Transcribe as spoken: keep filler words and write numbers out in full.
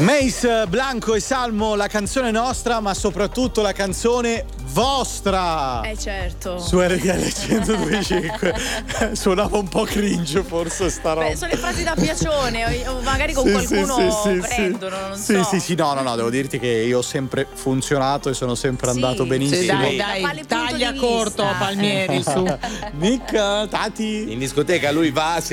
Mace, Blanco e Salmo, la canzone nostra, ma soprattutto la canzone vostra. Eh certo. Su R T L centodue e cinque. Suonava un po' cringe forse sta roba. Beh, sono le frasi da piacione, o magari con Sì, qualcuno sì, sì, prendono, sì. non sì, so. Sì, sì, no, no, no, devo dirti che io ho sempre funzionato e sono sempre Sì. andato benissimo. Sì, dai, Da dai, quale punto taglia di corto vista? Palmieri su. Nick, Tati. In discoteca lui va, si